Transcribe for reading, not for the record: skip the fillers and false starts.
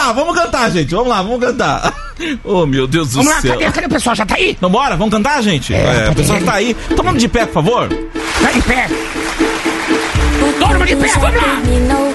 cantar, gente. Vamos lá, vamos cantar. Oh, meu Deus do Vamos céu. lá, cadê o pessoal? Já tá aí? Vambora, vamos cantar, gente? O pessoal já tá aí. Então vamos de pé, por favor. Tá de pé. Todo mundo de pé, vamos lá.